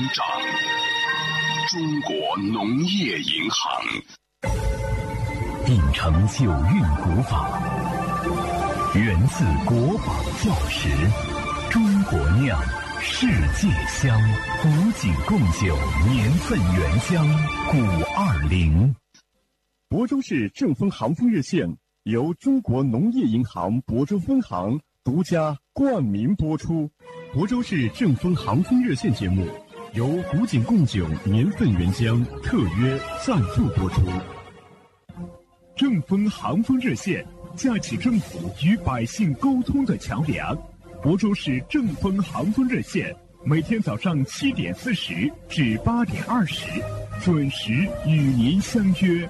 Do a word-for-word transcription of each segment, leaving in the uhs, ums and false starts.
长，中国农业银行。 秉承九韵古法，源自国宝教识，中国酿，世界香，古井贡酒年份原浆古二零。 亳州市正丰航丰热线由中国农业银行亳州分行独家冠名播出。亳州市正丰航丰热线节目由古井贡酒年份原浆特约赞助播出。正丰航丰热线架起政府与百姓沟通的桥梁。亳州市正丰航丰热线每天早上七点四十至八点二十准时与您相约。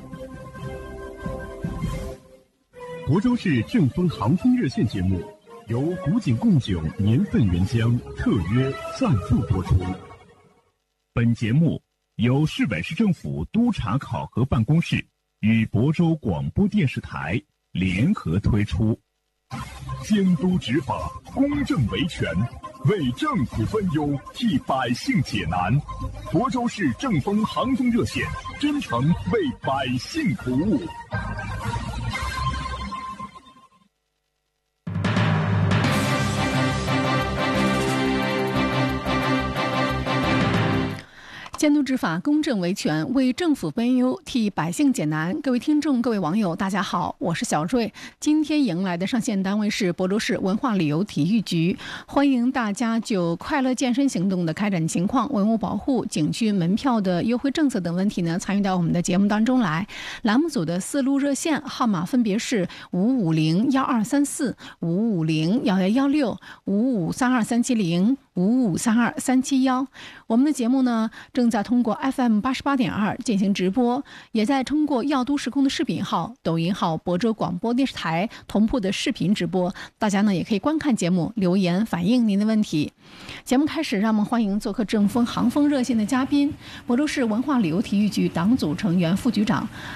亳州市正丰航丰热线节目由古井贡酒年份原浆特约赞助播出。本节目由市委市政府督察考核办公室与亳州广播电视台联合推出。监督执法，公正维权，为政府分忧，替百姓解难。亳州市正丰航丰热线真诚为百姓服务。 监督执法，公正维权，为政府分忧，替百姓解难。各位听众，各位网友，大家好，我是小瑞。今天迎来的上线单位是亳州市文化旅游体育局，欢迎大家就快乐健身行动的开展情况、文物保护、景区门票的优惠政策等问题呢，参与到我们的节目当中来。栏目组的四路热线号码分别是五五零幺二三四、五五零幺幺幺六、五五三二三七零、五五三二三七幺。我们的节目呢，正在通过 F M 八十八点二进行直播，也在通过耀都时空的视频号、抖音号、亳州广播电视台同步的视频直播。大家呢也可以观看节目，留言反映您的问题。节目开始，让我们欢迎做客正丰航丰热线的嘉宾，亳州市文化旅游体育局党组成员、副局长、